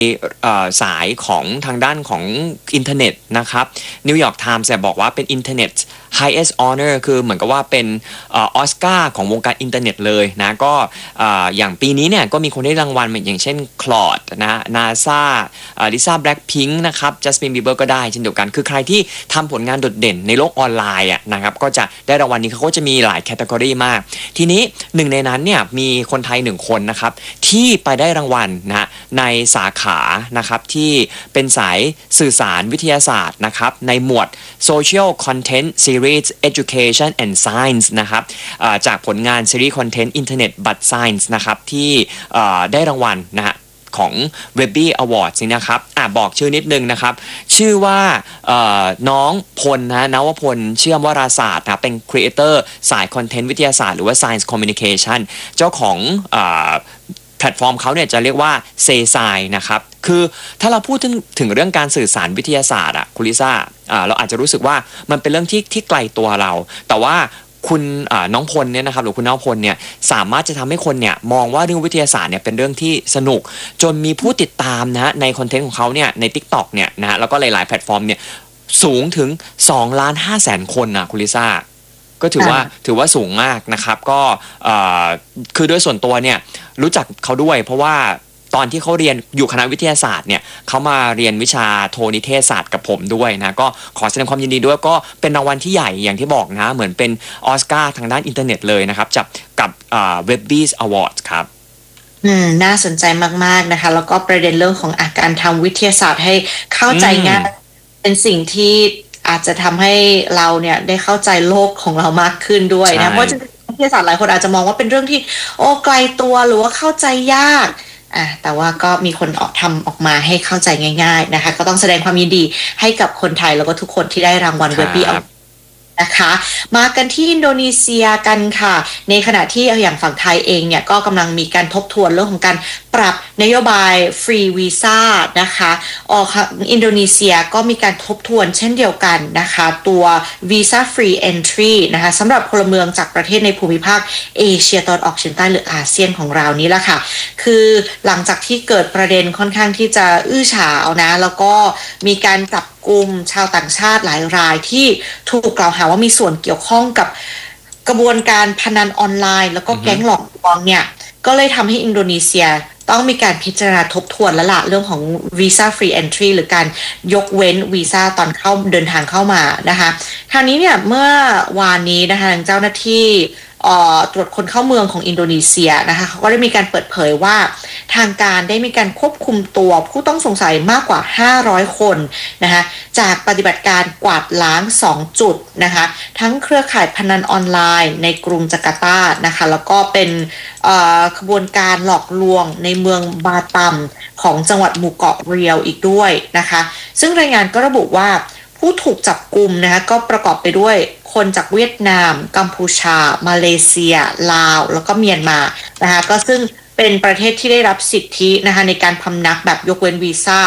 สายของทางด้านของอินเทอร์เน็ตนะครับนิวยอร์กไทม์บอกว่าเป็นอินเทอร์เน็ต highest honor คือเหมือนกับว่าเป็นออสการ์ของวงการอินเทอร์เน็ตเลยนะก็อย่างปีนี้เนี่ยก็มีคนได้รางวัลอย่างเช่นคลอดนะนาซาลิซ่าแบล็คพิงค์นะครับจัสตินบีเบอร์ก็ได้เช่นเดียวกันคือใครที่ทำผลงานโดดเด่นในโลกออนไลน์นะครับก็จะได้รางวัลนี้เขาก็จะมีหลายแคตตากรีมากทีนี้หนึ่งในนั้นเนี่ยมีคนไทย1คนนะครับที่ไปได้รางวัลนะในสาขานะครับที่เป็นสายสื่อสารวิทยาศาสตร์นะครับในหมวด Social Content Series Education and Science นะครับจากผลงานซีรีส์คอนเทนต์ Internet but Science นะครับที่ได้รางวัลนะฮะของ Webby Awards นี่นะครับบอกชื่อนิดนึงนะครับชื่อว่าน้องพลนะนวพลเชื่อมวราศาสตร์นะเป็นครีเอเตอร์สายคอนเทนต์วิทยาศาสตร์หรือว่า Science Communication เจ้าของแพลตฟอร์มเขาเนี่ยจะเรียกว่าเซไซนะครับคือถ้าเราพูดถึงเรื่องการสื่อสารวิทยาศาสตร์คุณลิซ่าเราอาจจะรู้สึกว่ามันเป็นเรื่องที่ไกลตัวเราแต่ว่าคุณน้องพลเนี่ยนะครับหรือคุณน้องพลเนี่ยสามารถจะทำให้คนเนี่ยมองว่าเรื่องวิทยาศาสตร์เนี่ยเป็นเรื่องที่สนุกจนมีผู้ติดตามนะในคอนเทนต์ของเขาเนี่ยใน TikTok เนี่ยนะแล้วก็หลายๆแพลตฟอร์มเนี่ยสูงถึง 2,500,000 คนนะคุณลิซ่าก็ถือว่าสูงมากนะครับก็คือโดยส่วนตัวเนี่ยรู้จักเขาด้วยเพราะว่าตอนที่เขาเรียนอยู่คณะวิทยาศาสตร์เนี่ยเขามาเรียนวิชาโทนิเทศศาสตร์กับผมด้วยนะก็ขอแสดงความยินดีด้วยก็เป็นรางวัลที่ใหญ่อย่างที่บอกนะเหมือนเป็นออสการ์ทางด้านอินเทอร์เน็ตเลยนะครับจับกับWebby's Awards ครับน่าสนใจมากๆนะคะแล้วก็ประเด็นเรื่องของการทำวิทยาศาสตร์ให้เข้าใจง่ายเป็นสิ่งที่อาจจะทำให้เราเนี่ยได้เข้าใจโลกของเรามากขึ้นด้วยนะเพราะวิทยาศาสตร์หลายคนอาจจะมองว่าเป็นเรื่องที่ไกลตัวหรือว่าเข้าใจยากแต่ว่าก็มีคนทำออกมาให้เข้าใจง่ายๆนะคะก็ต้องแสดงความยินดีให้กับคนไทยแล้วก็ทุกคนที่ได้รางวัล Webbyนะคะมากันที่อินโดนีเซียกันค่ะในขณะที่อย่างฝั่งไทยเองเนี่ยก็กำลังมีการทบทวนเรื่องของการปรับนโยบายฟรีวีซ่านะคะอินโดนีเซียก็มีการทบทวนเช่นเดียวกันนะคะตัววีซ่าฟรีเอนทรีนะคะสำหรับพลเมืองจากประเทศในภูมิภาคเอเชียตะวันออกเฉียงใต้หรืออาเซียนของเรานี้แหละค่ะคือหลังจากที่เกิดประเด็นค่อนข้างที่จะอื้อฉาวนะแล้วก็มีการจับกลุ่มชาวต่างชาติหลายรายที่ถูกกล่าวหาว่ามีส่วนเกี่ยวข้องกับกระบวนการพนันออนไลน์แล้วก็แก๊งหลอกลวงเนี่ยก็เลยทำให้อินโดนีเซียต้องมีการพิจารณาทบทวนแล้วล่ะเรื่องของวีซ่าฟรีเอนทรีหรือการยกเว้นวีซ่าตอนเดินทางเข้ามานะคะคราวนี้เนี่ยเมื่อวานนี้นะคะเจ้าหน้าที่ตรวจคนเข้าเมืองของอินโดนีเซียนะคะเขาก็ได้มีการเปิดเผยว่าทางการได้มีการควบคุมตัวผู้ต้องสงสัยมากกว่า500คนนะคะจากปฏิบัติการกวาดล้าง2จุดนะคะทั้งเครือข่ายพนันออนไลน์ในกรุงจาการ์ตานะคะแล้วก็เป็นขบวนการหลอกลวงในเมืองบาตัมของจังหวัดหมู่เกาะเรียวอีกด้วยนะคะซึ่งรายงานก็ระบุว่าผู้ถูกจับกุมนะคะก็ประกอบไปด้วยคนจากเวียดนามกัมพูชามาเลเซียลาวแล้วก็เมียนมานะคะก็ซึ่งเป็นประเทศที่ได้รับสิทธินะคะในการพำนักแบบยกเว้นวีซ่า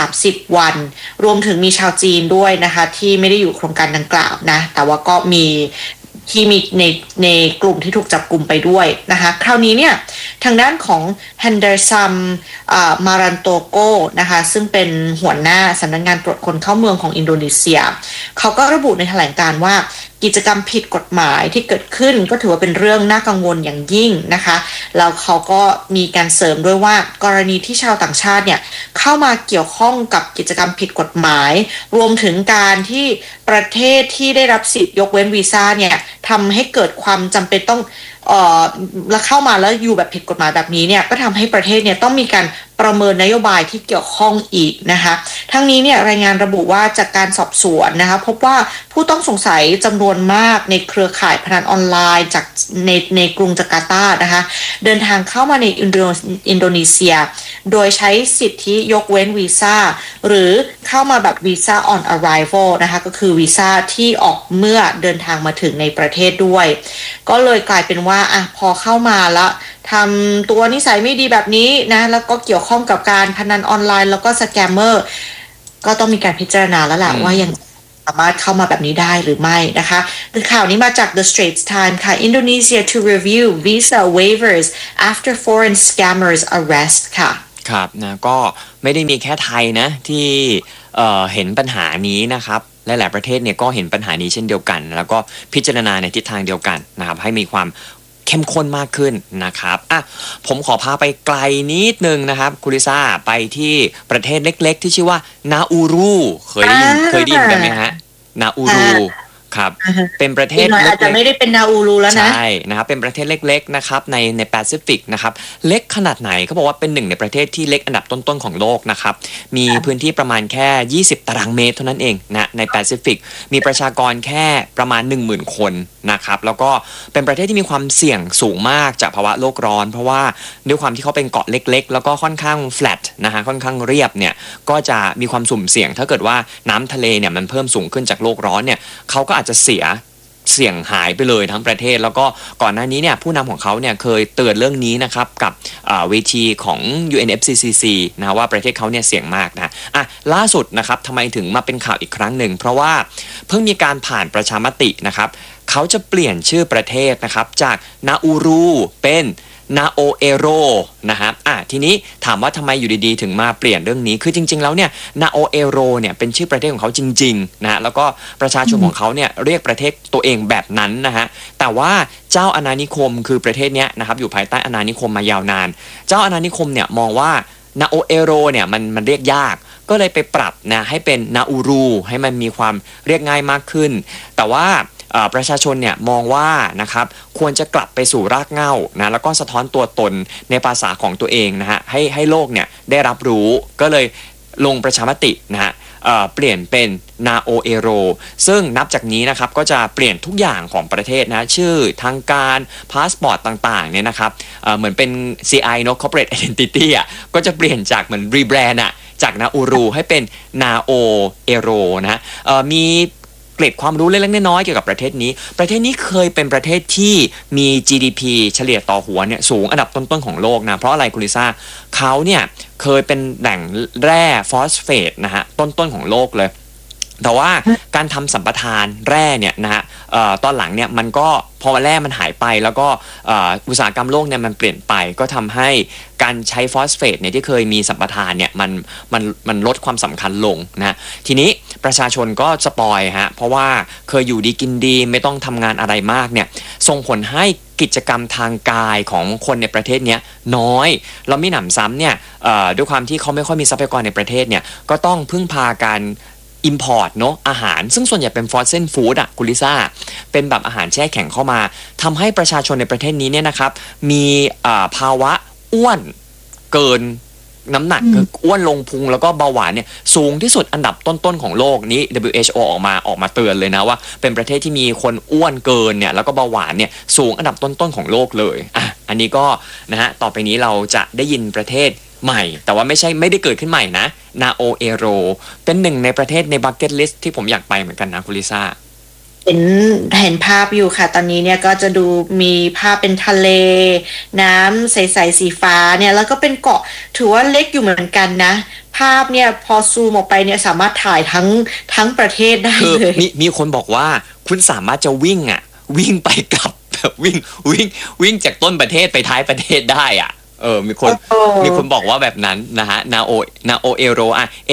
30วันรวมถึงมีชาวจีนด้วยนะคะที่ไม่ได้อยู่โครงการดังกล่าวนะแต่ว่าก็มีที่มีในกลุ่มที่ถูกจับกลุ่มไปด้วยนะคะคราวนี้เนี่ยทางด้านของแฮนเดอร์ซัมมารันโตโกนะคะซึ่งเป็นหัวหน้าสำนักงานตรวจคนเข้าเมืองของอินโดนีเซียเขาก็ระบุในแถลงการณ์ว่ากิจกรรมผิดกฎหมายที่เกิดขึ้นก็ถือว่าเป็นเรื่องน่ากังวลอย่างยิ่งนะคะแล้วเขาก็มีการเสริมด้วยว่ากรณีที่ชาวต่างชาติเนี่ยเข้ามาเกี่ยวข้องกับกิจกรรมผิดกฎหมายรวมถึงการที่ประเทศที่ได้รับสิทธิ์ยกเว้นวีซ่าเนี่ยทำให้เกิดความจำเป็นต้องแล้วเข้ามาแล้วอยู่แบบผิดกฎหมายแบบนี้เนี่ยก็ทำให้ประเทศเนี่ยต้องมีการประเมินนโยบายที่เกี่ยวข้องอีกนะคะทั้งนี้เนี่ยรายงานระบุว่าจากการสอบสวนนะคะพบว่าผู้ต้องสงสัยจำนวนมากในเครือข่ายพนันออนไลน์จากในกรุงจาการ์ตานะคะเดินทางเข้ามาในอินโดนีเซียโดยใช้สิทธิยกเว้นวีซ่าหรือเข้ามาแบบวีซ่า on arrival นะคะก็คือวีซ่าที่ออกเมื่อเดินทางมาถึงในประเทศด้วยก็เลยกลายเป็นว่าพอเข้ามาแล้วทำตัวนิสัยไม่ดีแบบนี้นะแล้วก็เกี่ยวข้องกับการพนันออนไลน์แล้วก็สแกมเมอร์ก็ต้องมีการพิจารณาแล้วล่ะว่ายังสามารถเข้ามาแบบนี้ได้หรือไม่นะคะข่าวนี้มาจาก The Straits Times ค่ะ Indonesia to review visa waivers after foreign scammers arrest ค่ะครับนะก็ไม่ได้มีแค่ไทยนะที่เห็นปัญหานี้นะครับหลายๆประเทศเนี่ยก็เห็นปัญหานี้เช่นเดียวกันแล้วก็พิจารณาในทิศทางเดียวกันนะครับให้มีความเข้มข้นมากขึ้นนะครับอ่ะผมขอพาไปไกลนิดนึงนะครับคุณลิซ่าไปที่ประเทศเล็กๆที่ชื่อว่านาอูรูเคยได้ยินกันไหมฮะนาอูรูครับเป็นประเทศอาจจะไม่ได้เป็นนาอูรูแล้วนะใช่นะครับเป็นประเทศเล็กๆนะครับในแปซิฟิกนะครับเล็กขนาดไหนเขาบอกว่าเป็นหนึ่งในประเทศที่เล็กอันดับต้นๆของโลกนะครับมีพื้นที่ประมาณแค่20ตารางเมตรเท่านั้นเองนะในแปซิฟิกมีประชากรแค่ประมาณ 10,000 คนนะครับแล้วก็เป็นประเทศที่มีความเสี่ยงสูงมากจากภาวะโลกร้อนเพราะว่าด้วยความที่เขาเป็นเกาะเล็กๆแล้วก็ค่อนข้าง flat นะฮะค่อนข้างเรียบเนี่ยก็จะมีความสุ่มเสี่ยงถ้าเกิดว่าน้ำทะเลเนี่ยมันเพิ่มสูงขึ้นจากโลกร้อนเนี่ยเขาก็อาจจะเสี่ยงหายไปเลยทั้งประเทศแล้วก็ก่อนหน้านี้เนี่ยผู้นำของเขาเนี่ยเคยเตือนเรื่องนี้นะครับกับเวทีของ UNFCCC นะว่าประเทศเขาเนี่ยเสี่ยงมากนะล่าสุดนะครับทำไมถึงมาเป็นข่าวอีกครั้งหนึ่งเพราะว่าเพิ่งมีการผ่านประชามตินะครับเขาจะเปลี่ยนชื่อประเทศนะครับจากนาอูรูเป็นนาโอเอโรนะครับทีนี้ถามว่าทำไมอยู่ดีๆถึงมาเปลี่ยนเรื่องนี้คือจริงๆแล้วเนี่ยนาโอเอโรเนี่ยเป็นชื่อประเทศของเขาจริงๆนะแล้วก็ประชาชนของเขาเนี่ยเรียกประเทศตัวเองแบบนั้นนะฮะแต่ว่าเจ้าอาณานิคมคือประเทศเนี้ยนะครับอยู่ภายใต้อาณานิคมมายาวนานเจ้าอาณานิคมเนี่ยมองว่านาโอเอโรเนี่ยมันเรียกยากก็เลยไปปรับนะให้เป็นนาอูรูให้มันมีความเรียกง่ายมากขึ้นแต่ว่าประชาชนเนี่ยมองว่านะครับควรจะกลับไปสู่รากเหง้านะแล้วก็สะท้อนตัวตนในภาษาของตัวเองนะฮะให้โลกเนี่ยได้รับรู้ก็เลยลงประชามตินะฮะเปลี่ยนเป็นนาโอเอโรซึ่งนับจากนี้นะครับก็จะเปลี่ยนทุกอย่างของประเทศนะชื่อทางการพาสปอร์ตต่างๆเนี่ยนะครับเหมือนเป็น CI เนอะ Corporate Identity อ่ะก็จะเปลี่ยนจากเหมือนรีแบรนด์อ่ะจากนาอูรูให้เป็นนาโอเอโรนะมีเกร็ดความรู้เล็กๆน้อยๆเกี่ยวกับประเทศนี้เคยเป็นประเทศที่มี GDP เฉลี่ยต่อหัวเนี่ยสูงอันดับต้นๆของโลกนะเพราะอะไรคุณลิซ่าเขาเนี่ยเคยเป็นแหล่งแร่ฟอสเฟตนะฮะต้นๆของโลกเลยแต่ว่าการทำสัมปทานแร่เนี่ยนะฮะตอนหลังเนี่ยมันก็พอแร่มันหายไปแล้วก็อุตสาหกรรมโลกเนี่ยมันเปลี่ยนไปก็ทำให้การใช้ฟอสเฟตเนี่ยที่เคยมีสัมปทานเนี่ยมันลดความสำคัญลงนะทีนี้ประชาชนก็สปอยฮะเพราะว่าเคยอยู่ดีกินดีไม่ต้องทำงานอะไรมากเนี่ยส่งผลให้กิจกรรมทางกายของคนในประเทศเนี้ยน้อยเราไม่หนำซ้ำเนี่ยด้วยความที่เขาไม่ค่อยมีทรัพยากรในประเทศเนี่ยก็ต้องพึ่งพาการimport เนอะอาหารซึ่งส่วนใหญ่เป็น frozen food อ่ะกุลิซ่าเป็นแบบอาหารแช่แข็งเข้ามาทำให้ประชาชนในประเทศนี้เนี่ยนะครับมีภาวะอ้วนเกินน้ำหนักอ้วนลงพุงแล้วก็เบาหวานเนี่ยสูงที่สุดอันดับต้นๆของโลกนี้ WHO ออกมาเตือนเลยนะว่าเป็นประเทศที่มีคนอ้วนเกินเนี่ยแล้วก็เบาหวานเนี่ยสูงอันดับต้นๆของโลกเลยอันนี้ก็นะฮะต่อไปนี้เราจะได้ยินประเทศใหม่แต่ว่าไม่ได้เกิดขึ้นใหม่นะนาโอเอโรเป็นหนึ่งในประเทศในบักเก็ตลิสต์ที่ผมอยากไปเหมือนกันนะคุณลิซ่าเห็นภาพอยู่ค่ะตอนนี้เนี่ยก็จะดูมีภาพเป็นทะเลน้ำใสๆสีฟ้าเนี่ยแล้วก็เป็นเกาะถือว่าเล็กอยู่เหมือนกันนะภาพเนี่ยพอซูมออกไปเนี่ยสามารถถ่ายทั้งประเทศได้เลยมีคนบอกว่าคุณสามารถจะวิ่งไปกลับแบบวิ่งจากต้นประเทศไปท้ายประเทศได้มีคนบอกว่าแบบนั้นนะฮะนาโอเอโร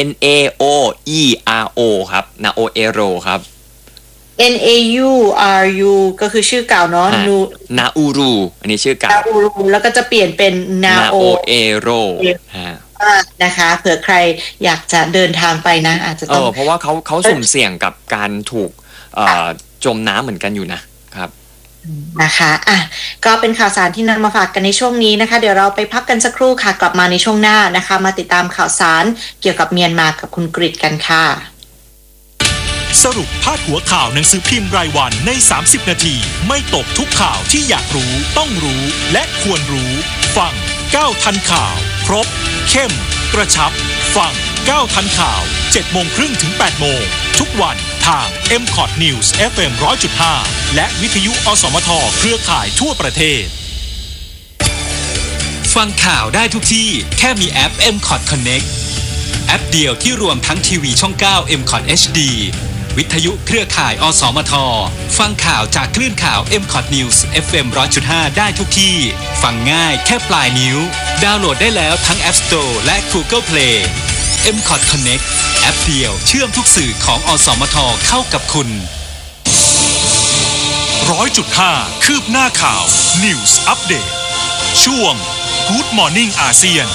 NAOERO ครับนาโอเอโรครับ NAURU ก็คือชื่อเก่าเนาะนาอูรูอันนี้ชื่อเก่านาอูรูแล้วก็จะเปลี่ยนเป็นนาโอเอโรนะคะเผื่อใครอยากจะเดินทางไปนะอาจจะต้องเพราะว่าเขาสุ่มเสี่ยงกับการถูกจมน้ำเหมือนกันอยู่นะครับนะคะก็เป็นข่าวสารที่นำมาฝากกันในช่วงนี้นะคะเดี๋ยวเราไปพักกันสักครู่ค่ะกลับมาในช่วงหน้านะคะมาติดตามข่าวสารเกี่ยวกับเมียนมากับคุณกฤษกันค่ะสรุปพาดหัวข่าวหนังสือพิมพ์รายวันใน30นาทีไม่ตกทุกข่าวที่อยากรู้ต้องรู้และควรรู้ฟัง9ทันข่าวครบเข้มกระชับฟัง9ทันข่าว 7:30 ถึง 8:00 นทุกวันทาง MCOT News FM 100.5 และวิทยุอสมทเครือข่ายทั่วประเทศฟังข่าวได้ทุกที่แค่มีแอป MCOT Connect แอปเดียวที่รวมทั้งทีวีช่อง 9 MCOT HD วิทยุเครือข่ายอสมทฟังข่าวจากคลื่นข่าว MCOT News FM 100.5 ได้ทุกที่ฟังง่ายแค่ปลายนิ้วดาวน์โหลดได้แล้วทั้ง App Store และ Google Play MCOT Connect แอปเดียวเชื่อมทุกสื่อของอสมทเข้ากับคุณ 100.5 คืบหน้าข่าว News Update ช่วง Good Morning อาเซียน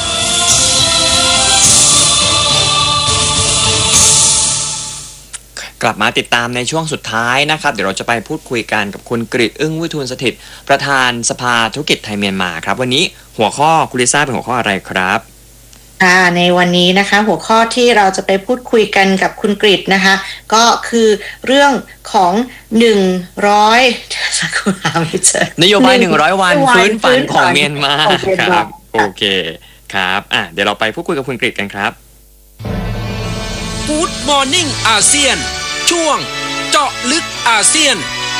กลับมาติดตามในช่วงสุดท้ายนะครับเดี๋ยวเราจะไปพูดคุยกันกับคุณกฤษอึ้งวิทูลสถิตประธานสภาธุรกิจไทยเมียนมาครับวันนี้หัวข้อคุณลิซ่าเป็นหัวข้ออะไรครับในวันนี้นะคะหัวข้อที่เราจะไปพูดคุยกันกับคุณกฤษนะคะก็คือเรื่องของ100สักครู่หาไม่เจอนโยบาย100 วันฟื้นฝันของเมียนมาครับโอเคครับเดี๋ยวเราไปพูดคุยกับคุณกฤษกันครับ Good Morning อาเซียนช่วงเจาะลึกอาเซียน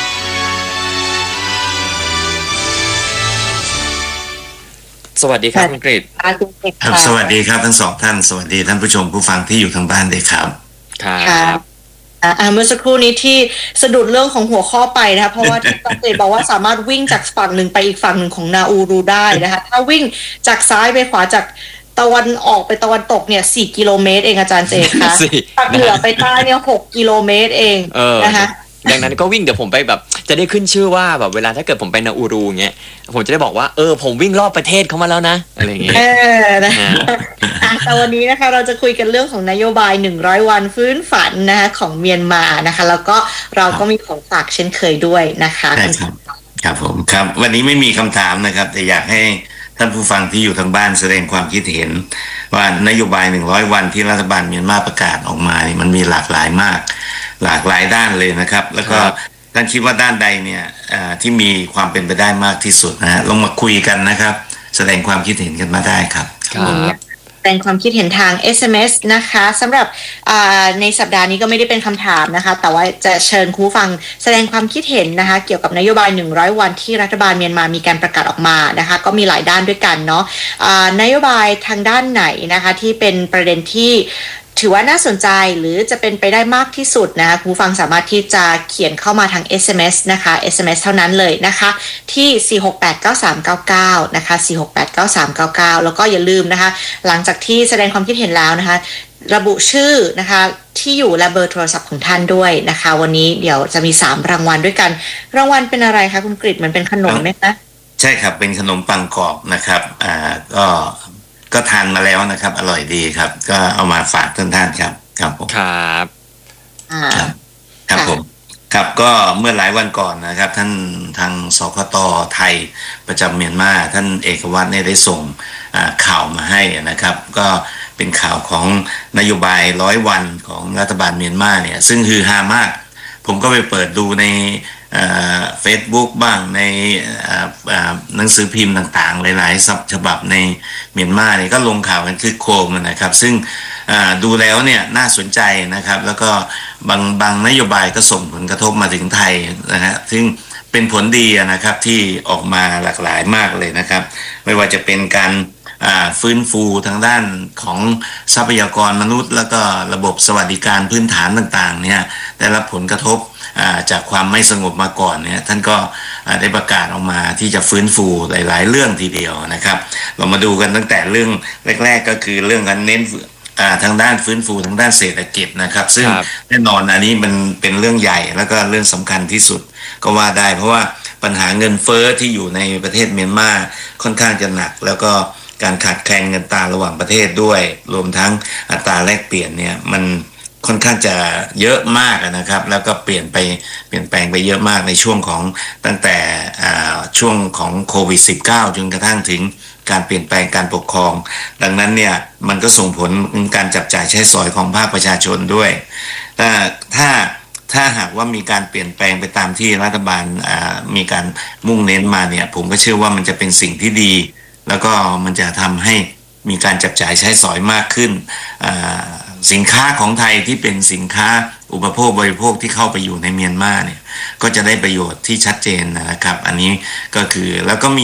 สวัสดีครับคุณกฤษครับสวัสดีครับทั้งสองท่านสวัสดีท่านผู้ชมผู้ฟังที่อยู่ทางบ้านด้วยครับครับเมื่อสักครู่นี้ที่สะดุดเรื่องของหัวข้อไปนะคะเพราะว่าที่ต้องเตบอกว่าสามารถวิ่งจากฝั่งหนึ่งไปอีกฝั่งหนึ่งของนาอูรูได้นะคะถ้าวิ่งจากซ้ายไปขวาจากตะวันออกไปตะวันตกเนี่ย4 กิโลเมตรเองอาจารย์เจคะจากเหนือไปใต้เนี่ย6 กิโลเมตรเองนะคะดังนั้นก็วิ่งเดี๋ยวผมไปแบบจะได้ขึ้นชื่อว่าแบบเวลาถ้าเกิดผมไปนาอูรูเงี้ยผมจะได้บอกว่าผมวิ่งรอบประเทศเขามาแล้วนะอะไรอย่างเงี้ยแต่วันนี้นะคะเราจะคุยกันเรื่องของนโยบาย100 วันฟื้นฝันนะคะของเมียนมานะคะแล้วก็เราก็มีของฝากเช่นเคยด้วยนะคะครับผมครับวันนี้ไม่มีคำถามนะครับแต่อยากให้ท่านผู้ฟังที่อยู่ทางบ้านแสดงความคิดเห็นว่านโยบาย100 วันที่รัฐบาลเมียนมาประกาศออกมานี่มันมีหลากหลายมากหลากหลายด้านเลยนะครับแล้วก็ท่านคิดว่าด้านใดเนี่ยที่มีความเป็นไปได้มากที่สุดนะลงมาคุยกันนะครับแสดงความคิดเห็นกันมาได้ครับแสดงความคิดเห็นทาง SMS นะคะสำหรับในสัปดาห์นี้ก็ไม่ได้เป็นคำถามนะคะแต่ว่าจะเชิญคุณผู้ฟังแสดงความคิดเห็นนะคะเกี่ยวกับนโยบาย100 วันที่รัฐบาลเมียนมามีการประกาศออกมานะคะก็มีหลายด้านด้วยกันเนาะนโยบายทางด้านไหนนะคะที่เป็นประเด็นที่ถือว่าน่าสนใจหรือจะเป็นไปได้มากที่สุดนะคะคุณผู้ฟังสามารถที่จะเขียนเข้ามาทาง SMS นะคะ SMS เท่านั้นเลยนะคะที่4689399นะคะ4689399แล้วก็อย่าลืมนะคะหลังจากที่แสดงความคิดเห็นแล้วนะคะระบุชื่อนะคะที่อยู่และเบอร์โทรศัพท์ของท่านด้วยนะคะวันนี้เดี๋ยวจะมี3รางวัลด้วยกันรางวัลเป็นอะไรคะคุณกฤษมันเป็นขนมไหมคะใช่ครับเป็นขนมปังกรอบนะครับก็ทานมาแล้วนะครับอร่อยดีครับก็เอามาฝากท่านครับครับผมครับครับผมครับก็เมื่อหลายวันก่อนนะครับท่านทางสคต.ไทยประจำเมียนมาท่านเอกวัฒน์ได้ส่งข่าวมาให้นะครับก็เป็นข่าวของนโยบาย100 วันของรัฐบาลเมียนมาเนี่ยซึ่งฮือฮามากผมก็ไปเปิดดูในFacebook บ้างในหนังสือพิมพ์ต่างๆหลายๆฉบับในเมียนมาเนี่ยก็ลงข่าวกันคือโคมนะครับซึ่งดูแล้วเนี่ยน่าสนใจนะครับแล้วก็บางนโยบายก็ส่งผลกระทบมาถึงไทยนะฮะซึ่งเป็นผลดีนะครับที่ออกมาหลากหลายมากเลยนะครับไม่ว่าจะเป็นการฟื้นฟูทางด้านของทรัพยากรมนุษย์แล้วก็ระบบสวัสดิการพื้นฐานต่างๆเนี่ยได้รับผลกระทบจากความไม่สงบมาก่อนเนี่ยท่านก็ได้ประกาศออกมาที่จะฟื้นฟูหลายๆเรื่องทีเดียวนะครับเรามาดูกันตั้งแต่เรื่องแรกๆก็คือเรื่องการเน้นทางด้านฟื้นฟูทางด้านเศรษฐกิจนะครับซึ่งแน่นอนอันนี้มันเป็นเรื่องใหญ่แล้วก็เรื่องสำคัญที่สุดก็ว่าได้เพราะว่าปัญหาเงินเฟ้อที่อยู่ในประเทศเมียนมาค่อนข้างจะหนักแล้วก็การขาดแคลนเงินตราระหว่างประเทศด้วยรวมทั้งอัตราแลกเปลี่ยนเนี่ยมันค่อนข้างจะเยอะมากนะครับแล้วก็เปลี่ยนแปลงไปเยอะมากในช่วงของตั้งแต่ช่วงของโควิด -19 จนกระทั่งถึงการเปลี่ยนแปลงการปกครองดังนั้นเนี่ยมันก็ส่งผลการจับจ่ายใช้สอยของภาคประชาชนด้วยถ้าหากว่ามีการเปลี่ยนแปลงไปตามที่รัฐบาลมีการมุ่งเน้นมาเนี่ยผมก็เชื่อว่ามันจะเป็นสิ่งที่ดีแล้วก็มันจะทำให้มีการจับจ่ายใช้สอยมากขึ้นสินค้าของไทยที่เป็นสินค้าอุปโภคบริโภคที่เข้าไปอยู่ในเมียนมาเนี่ยก็จะได้ประโยชน์ที่ชัดเจนนะครับอันนี้ก็คือแล้วก็มี